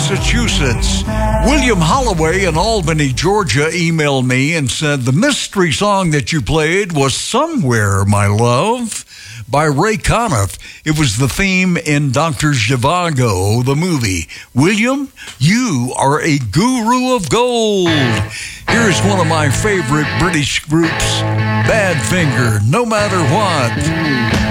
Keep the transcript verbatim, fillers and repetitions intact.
Massachusetts. William Holloway in Albany, Georgia emailed me and said, the mystery song that you played was Somewhere, My Love, by Ray Conniff. It was the theme in Doctor Zhivago, the movie. William, you are a guru of gold. Here's one of my favorite British groups, Badfinger, No Matter What.